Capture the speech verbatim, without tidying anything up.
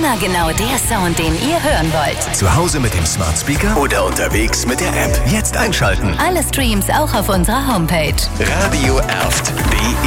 Immer genau der Sound, den ihr hören wollt. Zu Hause mit dem Smart Speaker oder unterwegs mit der App. Jetzt einschalten. Alle Streams auch auf unserer Homepage. Radio Erft punkt de